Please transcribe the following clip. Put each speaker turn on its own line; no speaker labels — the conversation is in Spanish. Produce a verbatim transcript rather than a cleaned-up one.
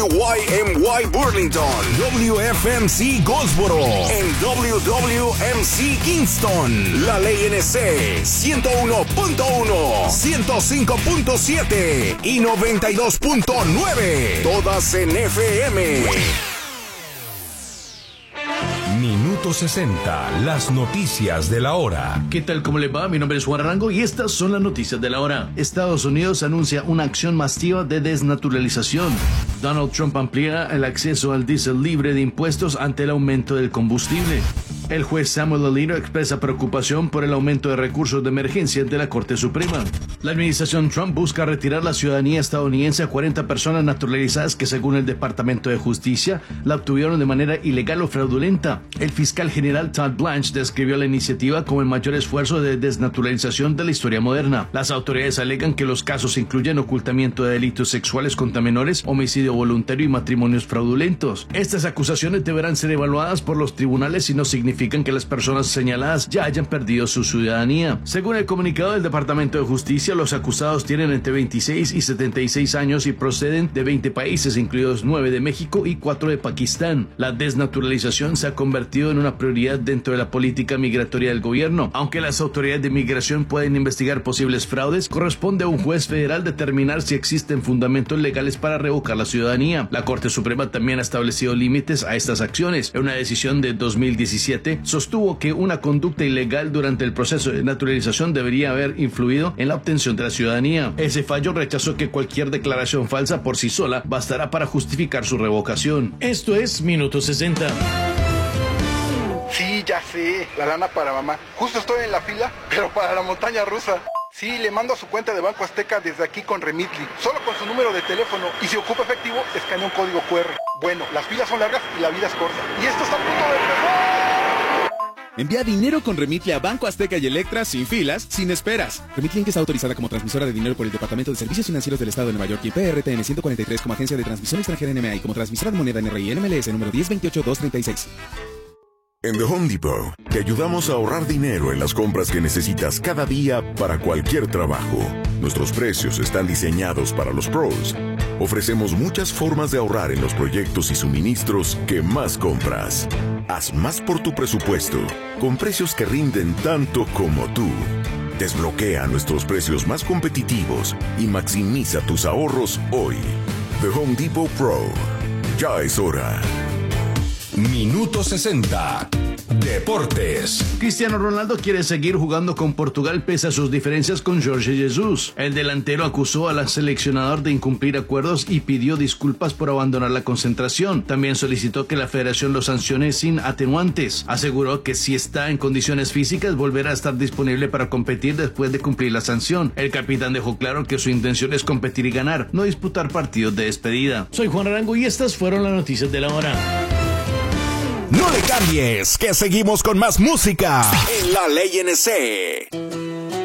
W Y M Y Burlington, W F M C Goldsboro, en W W M C Kingston, la Ley N C ciento uno punto uno, ciento cinco punto siete y noventa y dos punto nueve, todas en F M.
Minuto sesenta, las noticias de la hora.
¿Qué tal? ¿Cómo le va? Mi nombre es Juan Arango y estas son las noticias de la hora. Estados Unidos anuncia una acción masiva de desnaturalización. Donald Trump amplía el acceso al diésel libre de impuestos ante el aumento del combustible. El juez Samuel Alito expresa preocupación por el aumento de recursos de emergencia de la Corte Suprema. La administración Trump busca retirar la ciudadanía estadounidense a cuarenta personas naturalizadas que, según el Departamento de Justicia, la obtuvieron de manera ilegal o fraudulenta. El fiscal general Todd Blanche describió la iniciativa como el mayor esfuerzo de desnaturalización de la historia moderna. Las autoridades alegan que los casos incluyen ocultamiento de delitos sexuales contra menores, homicidio voluntario y matrimonios fraudulentos. Estas acusaciones deberán ser evaluadas por los tribunales y no significan que las personas señaladas ya hayan perdido su ciudadanía. Según el comunicado del Departamento de Justicia, los acusados tienen entre veintiséis y setenta y seis años y proceden de veinte países, incluidos nueve de México y cuatro de Pakistán. La desnaturalización se ha convertido en una prioridad dentro de la política migratoria del gobierno. Aunque las autoridades de migración pueden investigar posibles fraudes, corresponde a un juez federal determinar si existen fundamentos legales para revocar la ciudadanía. La Corte Suprema también ha establecido límites a estas acciones. En una decisión de dos mil diecisiete, sostuvo que una conducta ilegal durante el proceso de naturalización debería haber influido en la obtención de la ciudadanía. Ese fallo rechazó que cualquier declaración falsa por sí sola bastará para justificar su revocación. Esto es Minuto sesenta.
Sí, ya sé, la lana para mamá. Justo estoy en la fila, pero para la montaña rusa. Sí, le mando a su cuenta de Banco Azteca desde aquí con Remitly, solo con su número de teléfono, y si ocupa efectivo, escanea un código cu erre. Bueno, las filas son largas y la vida es corta. Y esto está a punto de empezar.
Envía dinero con Remitly a Banco Azteca y Electra sin filas, sin esperas. Remitly Inc está autorizada como transmisora de dinero por el Departamento de Servicios Financieros del Estado de Nueva York y P R T N ciento cuarenta y tres como agencia de transmisión extranjera N M A y como transmisora de moneda N R I N M L S número diez veintiocho dos treinta y seis.
En The Home Depot, te ayudamos a ahorrar dinero en las compras que necesitas cada día para cualquier trabajo. Nuestros precios están diseñados para los pros. Ofrecemos muchas formas de ahorrar en los proyectos y suministros que más compras. Haz más por tu presupuesto, con precios que rinden tanto como tú. Desbloquea nuestros precios más competitivos y maximiza tus ahorros hoy. The Home Depot Pro. Ya es hora.
Minuto sesenta. Deportes.
Cristiano Ronaldo quiere seguir jugando con Portugal pese a sus diferencias con Jorge Jesus. El delantero acusó al seleccionador de incumplir acuerdos y pidió disculpas por abandonar la concentración. También solicitó que la federación lo sancione sin atenuantes. Aseguró que si está en condiciones físicas volverá a estar disponible para competir después de cumplir la sanción. El capitán dejó claro que su intención es competir y ganar, no disputar partidos de despedida. Soy Juan Arango y estas fueron las noticias de la hora.
No le cambies, que seguimos con más música en la Ley N C.